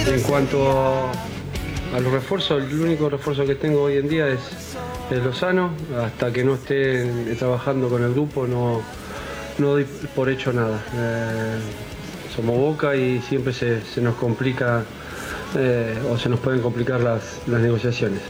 En cuanto a los refuerzos, el único refuerzo que tengo hoy en día es Lozano. Hasta que no esté trabajando con el grupo no doy por hecho nada. Somos Boca y siempre se nos complica o se nos pueden complicar las negociaciones.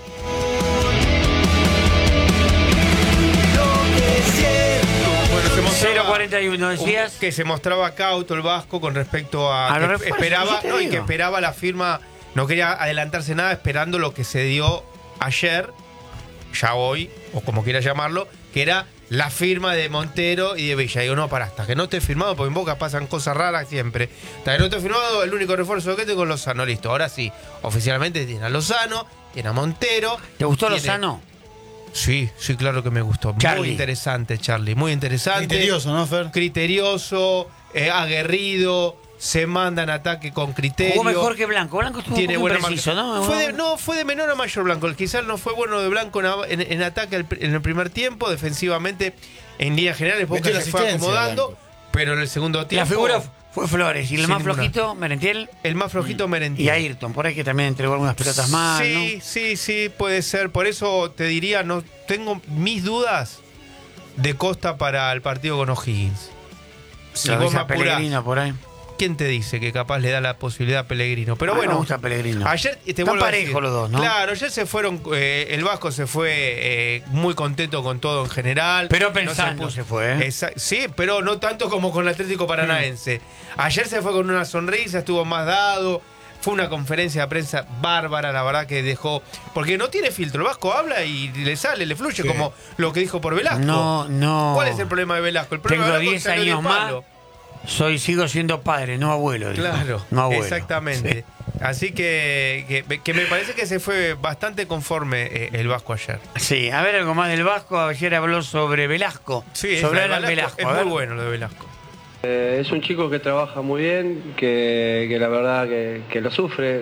0.41 decías que se mostraba cauto el Vasco con respecto a que esperaba la firma, no quería adelantarse nada, esperando lo que se dio ayer, ya hoy, o como quiera llamarlo, que era la firma de Montero y de Villa. Digo, no, hasta que no esté firmado, porque en Boca pasan cosas raras siempre. Hasta que no esté firmado, el único refuerzo que tengo es Lozano. Listo, ahora sí, oficialmente tiene a Lozano, tiene a Montero. ¿Te gustó Lozano? Sí, claro que me gustó. Charlie. Muy interesante, Charlie, muy interesante. Criterioso, ¿no, Fer? Criterioso, aguerrido, se manda en ataque con criterio. Jugó mejor que Blanco. Blanco estuvo Tiene muy buena preciso, ¿no? Fue de menor a mayor Blanco. Quizás no fue bueno de Blanco en ataque en el primer tiempo. Defensivamente, en líneas generales, Boca se fue acomodando. Blanco. Pero en el segundo tiempo... La figura fue Flores. Y el más ninguna. flojito, Merentiel. El más flojito, Merentiel. Y Ayrton, por ahí que también entregó algunas pelotas más, Sí, ¿no? sí, puede ser. Por eso te diría, no tengo mis dudas de Costa para el partido con O'Higgins. Si vos a Pellegrino por ahí. ¿Quién te dice que capaz le da la posibilidad a Pellegrino? Pero bueno, me gusta Pellegrino. Ayer te Están vuelvo a parejos decir, los dos, ¿no? Claro, ayer se fueron, el Vasco se fue muy contento con todo en general. Pero pensando se fue, ¿eh? Sí, pero no tanto como con el Atlético Paranaense. Ayer se fue con una sonrisa, estuvo más dado. Fue una conferencia de prensa bárbara, la verdad que dejó... Porque no tiene filtro, el Vasco habla y le sale, le fluye, como lo que dijo por Velasco. No. ¿Cuál es el problema de Velasco? El problema Tengo de Velasco 10 es que años más. Sigo siendo padre, no abuelo. Dijo. Claro, no abuelo. Exactamente. Sí. Así que me parece que se fue bastante conforme el Vasco ayer. Sí, a ver algo más del Vasco. Ayer habló sobre Velasco. Sí, sobre Velasco. Es muy bueno lo de Velasco. Es un chico que trabaja muy bien, que la verdad que lo sufre.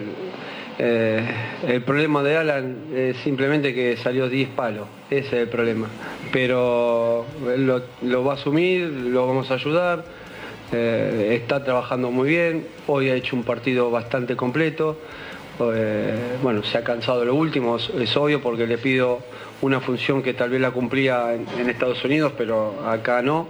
El problema de Alan es simplemente que salió 10 palos, ese es el problema. Pero él lo va a asumir, lo vamos a ayudar. Está trabajando muy bien, hoy ha hecho un partido bastante completo. Bueno, se ha cansado de lo último, es obvio, porque le pido una función que tal vez la cumplía en Estados Unidos, pero acá no.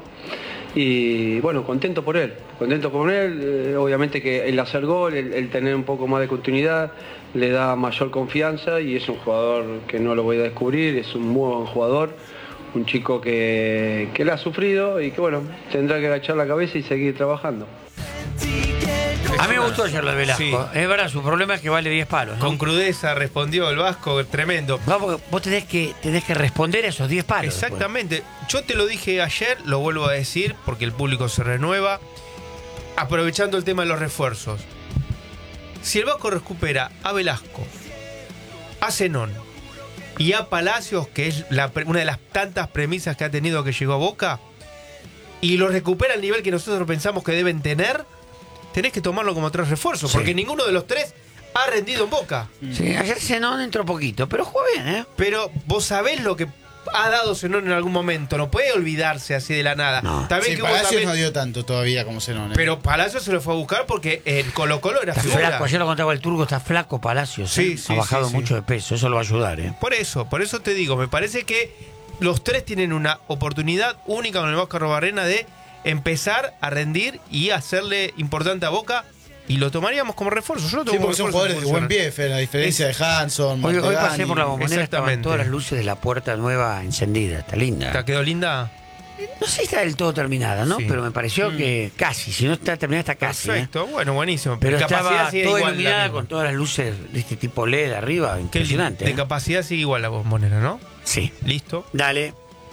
Y bueno, contento por él. Obviamente que el hacer gol, el tener un poco más de continuidad, le da mayor confianza, y es un jugador que no lo voy a descubrir, es un muy buen jugador. Un chico que la ha sufrido y que, bueno, tendrá que agachar la cabeza y seguir trabajando. A mí me gustó ayer lo de Velasco. Sí. Es verdad, su problema es que vale 10 palos, ¿no? Con crudeza respondió el Vasco, tremendo. No, porque vos tenés que responder a esos 10 palos. Exactamente. Yo te lo dije ayer, lo vuelvo a decir, porque el público se renueva. Aprovechando el tema de los refuerzos. Si el Vasco recupera a Velasco, a Zenón y a Palacios, que es una de las tantas premisas que ha tenido que llegó a Boca, y lo recupera al nivel que nosotros pensamos que deben tener, tenés que tomarlo como 3 refuerzos, porque ninguno de los 3 ha rendido en Boca. Sí, ayer Zenón entró poquito, pero jugó bien, ¿eh? Pero vos sabés lo que ha dado Zenón en algún momento, no puede olvidarse así de la nada. No. También Sí, que Palacios también, no dio tanto todavía como Zenón. pero Palacios se lo fue a buscar porque el Colo-Colo era Está figura. flaco, ayer lo contaba el turco, está flaco Palacios. Sí, ha bajado sí. mucho de peso, eso lo va a ayudar, ¿eh? Por eso te digo, me parece que los 3 tienen una oportunidad única con el Vasco Arrobarrena de empezar a rendir y hacerle importante a Boca, y lo tomaríamos como refuerzo. Yo lo tomo Sí, porque son como refuerzo. jugadores de buen pie, Fer, a diferencia de Hanson, Hoy Montegani. pasé por la Bombonera, estaban Exactamente. todas las luces de la puerta nueva encendidas. Está linda. ¿Te quedó linda? No sé si está del todo terminada, ¿no? Sí. Pero me pareció que casi. Si no está terminada, está casi. Perfecto, bueno, buenísimo. Pero Capacidad estaba sigue toda igual la iluminada misma. con todas las luces de este tipo LED arriba. Qué Impresionante. lindo. De capacidad sigue igual la Bombonera, ¿no? Sí. Listo. Dale.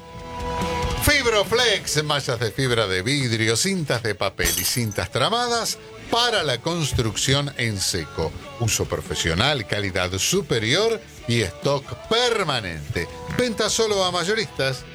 Fibroflex, mallas de fibra de vidrio, cintas de papel y cintas tramadas para la construcción en seco. Uso profesional, calidad superior y stock permanente. Venta solo a mayoristas.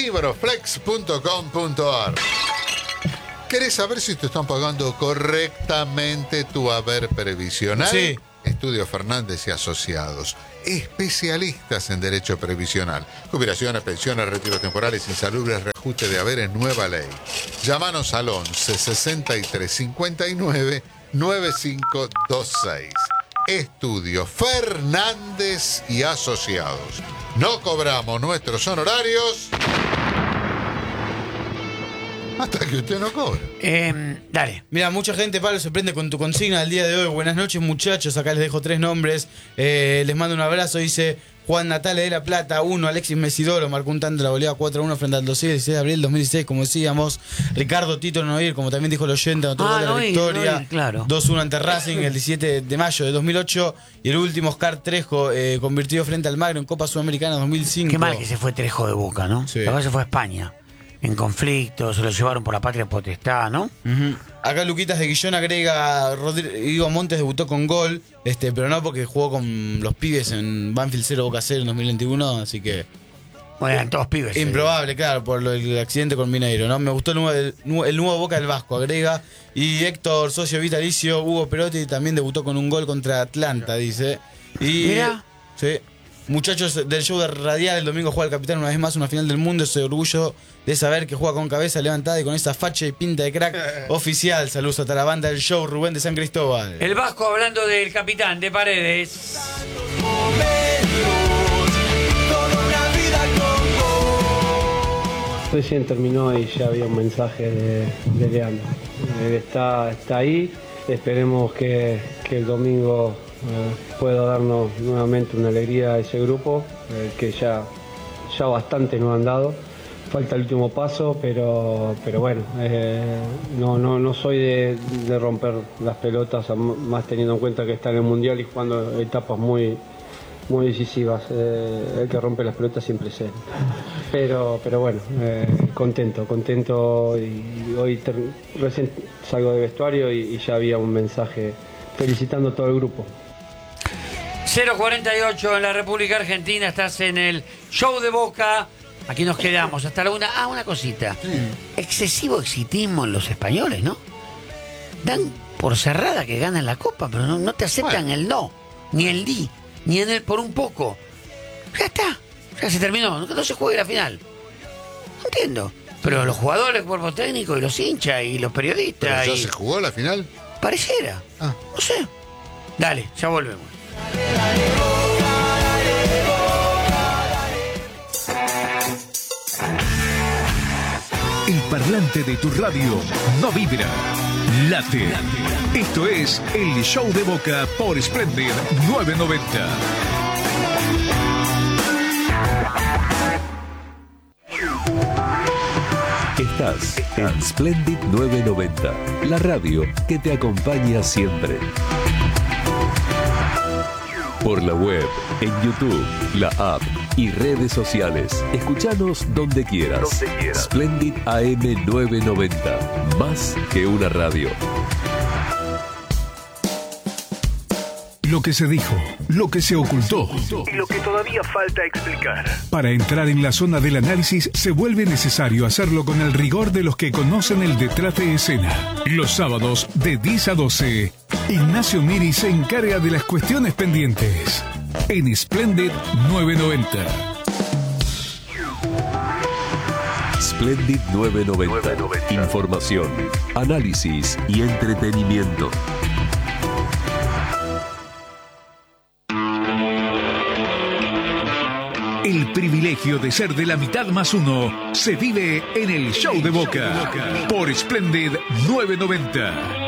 Fibroflex.com.ar. ¿Querés saber si te están pagando correctamente tu haber previsional? Sí. Estudio Fernández y Asociados, especialistas en derecho previsional, jubilaciones, pensiones, retiros temporales, insalubres, reajuste de haberes, nueva ley. Llámanos al 11 63 59 9526. Estudio Fernández y Asociados. No cobramos nuestros honorarios hasta que usted no cobre. Dale. Mira, mucha gente, Pablo, se prende con tu consigna del día de hoy. Buenas noches, muchachos. Acá les dejo 3 nombres. Les mando un abrazo. Dice Juan Natale de La Plata, 1. Alexis Mesidoro marcó un tanto, la goleada 4-1 frente al 16 de abril 2016, como decíamos. Ricardo Tito Noir, como también dijo el oyente, anotó gol de la victoria. Noir, claro. 2-1 ante Racing el 17 de mayo de 2008. Y el último, Oscar Trejo, convirtió frente al Magro en Copa Sudamericana 2005. Qué mal que se fue Trejo de Boca, ¿no? Sí. Luego se fue a España. En conflicto, se lo llevaron por la patria potestad, ¿no? Uh-huh. Acá Luquitas de Guillón agrega, Rodrigo Montes debutó con gol, pero no porque jugó con los pibes en Banfield 0 Boca 0 en 2021, así que... Bueno, eran todos pibes. Improbable, claro, por el accidente con Mineiro, ¿no? Me gustó el nuevo Boca del Vasco, agrega. Y Héctor, socio vitalicio, Hugo Perotti, también debutó con un gol contra Atlanta, dice. Y, mira. Sí. Muchachos del show de Radial, el domingo juega el capitán una vez más una final del mundo. Ese orgullo de saber que juega con cabeza levantada y con esa facha y pinta de crack oficial. Saludos a la banda del show, Rubén de San Cristóbal. El Vasco hablando del capitán de Paredes. Recién terminó y ya había un mensaje de Leandro. Está ahí. Esperemos que el domingo pueda darnos nuevamente una alegría a ese grupo, que ya bastante nos han dado. Falta el último paso, pero bueno, no soy de romper las pelotas, más teniendo en cuenta que está en el Mundial y jugando etapas muy decisivas. El que rompe las pelotas siempre es él. Pero bueno, contento, y hoy recién salgo de vestuario y ya había un mensaje felicitando a todo el grupo. 0:48 en la República Argentina, estás en el show de Boca. Aquí nos quedamos hasta la 1. Una cosita. Excesivo exitismo en los españoles, ¿no? Dan por cerrada que ganan la Copa, pero no te aceptan el no, ni el di, ni en el por un poco. Ya está, ya se terminó, no se juegue la final. No entiendo. Pero los jugadores, el cuerpo técnico y los hinchas y los periodistas. ¿Pero ya se jugó la final? Pareciera. No sé. Dale, ya volvemos. El parlante de tu radio no vibra, late. Esto es el show de Boca por Splendid 990. Estás en Splendid 990, la radio que te acompaña siempre. Por la web, en YouTube, la app y redes sociales. Escuchanos donde quieras. Splendid AM 990, más que una radio. Lo que se dijo, lo que se ocultó y lo que todavía falta explicar. Para entrar en la zona del análisis se vuelve necesario hacerlo con el rigor de los que conocen el detrás de escena. Los sábados de 10 a 12, Ignacio Miri se encarga de las cuestiones pendientes en Splendid 990. Splendid 990. Información, análisis y entretenimiento. El privilegio de ser de la mitad más uno se vive en el show de Boca por Splendid 990.